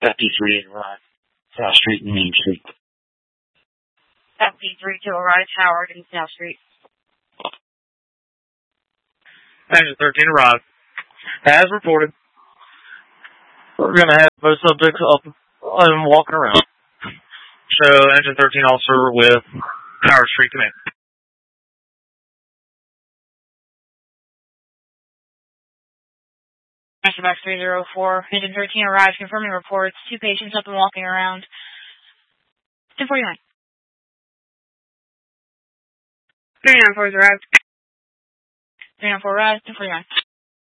FD3 arrived. South Street and Main Street. FD3 to arrive, Howard and South Street. Engine 13 arrived. As reported, we're going to have both subjects up and walking around. So, Engine 13 officer with Howard Street Command. Master Box 304, Engine 13 arrived, confirming reports. 2 patients up and walking around. 1049. 394 has arrived. 394 arrived, 1049.